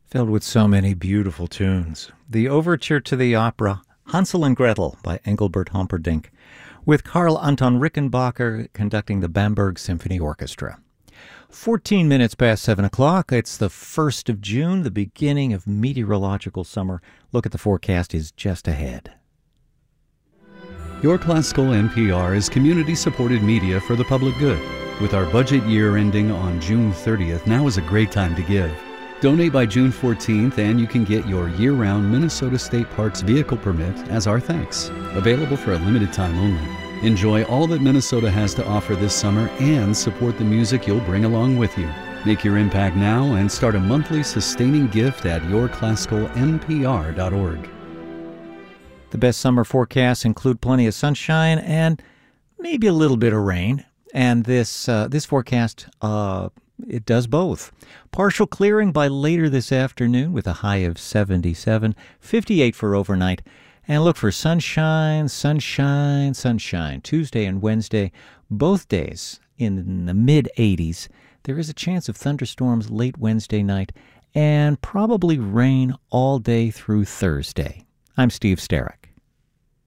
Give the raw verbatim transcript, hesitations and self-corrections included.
Filled with so many beautiful tunes. The overture to the opera Hansel and Gretel by Engelbert Humperdinck, with Karl Anton Rickenbacker conducting the Bamberg Symphony Orchestra. fourteen minutes past seven o'clock. It's the first of June, the beginning of meteorological summer. Look at the forecast is just ahead. Your Classical N P R is community-supported media for the public good. With our budget year ending on June thirtieth, now is a great time to give. Donate by June fourteenth and you can get your year-round Minnesota State Parks vehicle permit as our thanks. Available for a limited time only. Enjoy all that Minnesota has to offer this summer and support the music you'll bring along with you. Make your impact now and start a monthly sustaining gift at your classical n p r dot org. The best summer forecasts include plenty of sunshine and maybe a little bit of rain. And this uh, this forecast, uh, it does both. Partial clearing by later this afternoon with a high of seventy-seven, fifty-eight for overnight. And look for sunshine, sunshine, sunshine. Tuesday and Wednesday, both days in the mid-eighties. There is a chance of thunderstorms late Wednesday night and probably rain all day through Thursday. I'm Steve Sterrick.